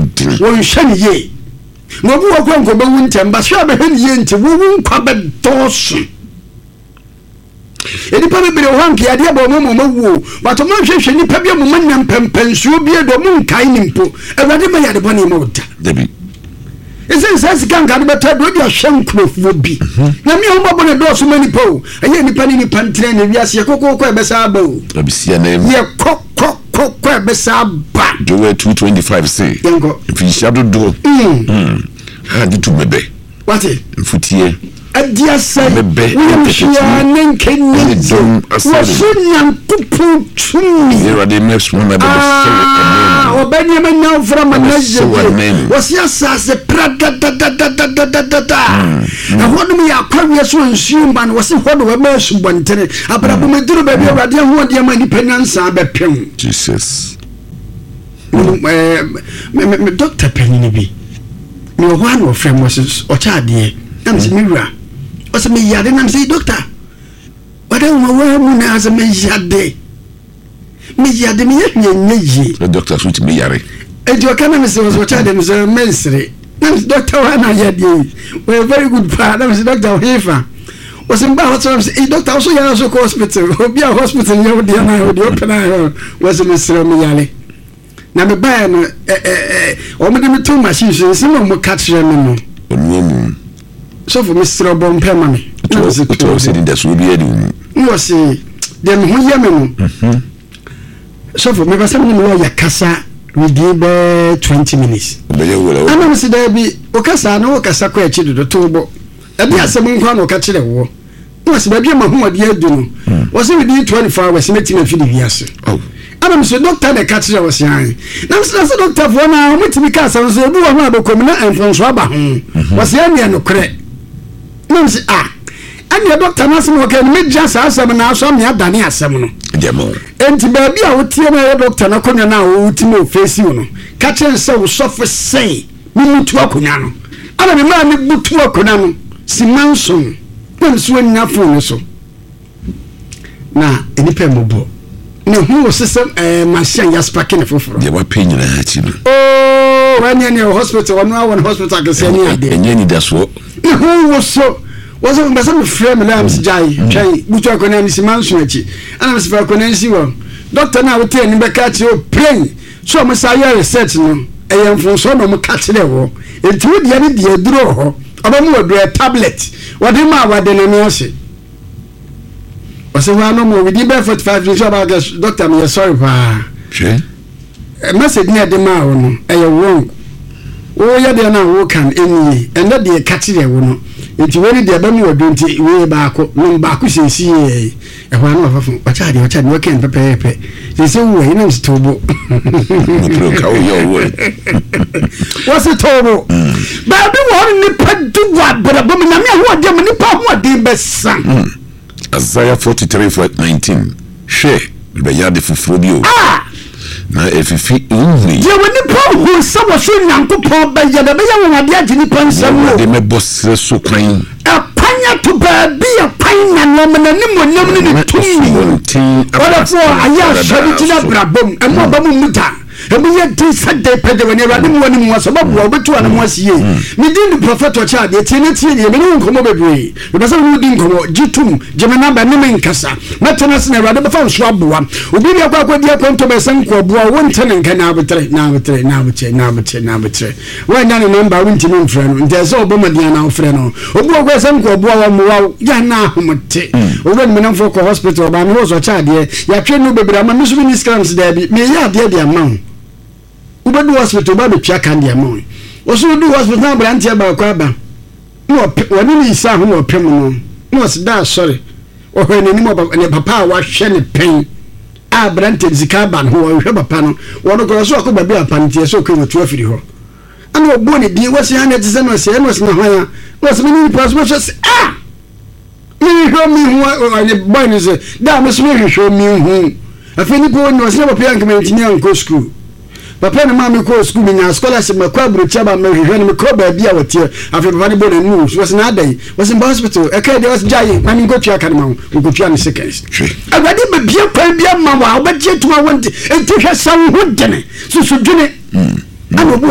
bodin won hwani ye no bu wo kwanko ba wuntem ba so ba hwani ye nti wo nkwa ba doso enipa bebere ho anke ade aba mo mawu bato mo hwehwe nipa bia mo manyam pempensuo bia do mo nkai nimpo awade ma yade bone ma wuta debi esen sase kan kan beta do dia hwenkrofo bi na mi ho babo ne do so mani po aye nipa ni nipa ntre ne wiase ye kokoko e besa aba o abisia na ye kokoko e besa ba do 225 say yengo fi shadow do ha di tu mebe wati mfutie adia say we shia nenkenye wasunya kupu tumi era de next one ebe so obani manya from anaje wasia sase prada na hono me yakwawe so nsuumba no wasi hono we ma subontere abrabo meduru ba bi awade ho de ma ni penansa bepem Jesus me doctor penini bi me ho an wo frem was o chaade am se miwura o se me yade nam se doctor wada wo mu na se me yade me yenye the doctor switch me yare ejo kana me se o chaade me se mensre nam se doctor wa na yade we very good pa nam se doctor hefa o se mba hospital se doctor so ya so hospital obi a hospital ya de na o de open na was me sre me yale na me ba no o me de me to machine se mo catch me no onum so for me sre bom pe ma me to se di da so bi edi no se de me ho ye me no so for me ba sam no ya kasa within 20 minutes ana me se da bi o kasa na o kasa kwa chi do to bo e bi asem nkwa na o ka kire wo no se ba bi ma ho ade adu no o se within 24 hours meti na fidi biase ana me se doctor de ka kire wo se an na se doctor fo na o meti ka sa so ebu wo ho abekom na enfonso aba ho wo se an no kre na se ani doctor na se mo ka me ja sa asem na so me adane asem no demo enti ba bi a wotie na doctor na konya na wo utime o face no ka kire se wo sofo sei mi mutu akonya no ana me ma me butu akonya no simanson na so nya fon so na enipa mobo na hu system machine ya spark ne foforo de wa pe nyina ha chi no wani ne hospital wani hospital ke se ni ade enye ni da so hu so wazo mbasa me frame na am sijai chai butu akona ni simanson achi ana me sifa akona nsi wo doctor na wote ni be ka chi o pain so mo sa ya research no eyemfo so no mo ka chi le wo enti wo dia ni dia duro ho abamu wo do tablet wodi ma wade no no se wase wa no mo widi be 45 years about doctor me sorry pa message ni ade ma wo no eye wrong wo ya de na wo kan eni enda de ka chi le wo no enti woni de abamu wo do nti we ba ko no ba ko sesi e ho na afafo wacha de wo ken pepe sesi wo ina stobo pro ka wo yo wo wase tobo ba bi wo ni padu wa bra bo na me ho de me ni pa ho de besa Isaiah 43:19 she be ya de fufuro bi o na efifi unri je woni pa ho sa wo so nyankopon ba ya de be ya wo ade agi ni pansam wo de me boss so kwan apanya to ba bi apanya no me na ni monam ni tumi wala fo aya shadi tina brabom e mo ba mu muta emu ye din sade pede woni awade mu woni mu so babu obetu ana mu asiye mi din the prophet o cha de tie ne me ni nkomo bebre be sa mu din nkomo jitum jemena ba ne men kasa metena se na awade be fa so aboa obi ne akwa di akonto be san ko aboa wonte ne nka na abetre wanya ne number wonte ne mfra no nte se oboma dia na ofre no obi akwa san ko aboa wa mu wa ya na ahomote obi ne menam for hospital ba me wo so cha de ya twe no bebre ama me so ni scams da bi me ya de ama ubedu hospital ba betwa kan dia mo oso du hospital ba antia ba kwa ba no wani ni isa ho no pem no no sida sorry o he ni mo ne papa wa hwe ne pen a brante zika ban ho hwe papa no wono ko so akọ ba bi apantie so ko mutu afiri ho ana obo ne bi wasi ha ne tse no se no se na hwan no se ni passport se mi ho mi ho ne boy ni se da me so mi hwe mi hu afeni ko no se papa yank me ntini anko school papa ne mama ko school ni na scholarship makwa brocha ba mehwe ne ko ba bia wotie afi papa ne bo na nu was na adai was in hospital e kai de was jai mami ko tua kan ma ko tua ne seconds agade be bia kwa bia ma wa obeje tuma wonte enti hwe sawo ho dene susu dwene ana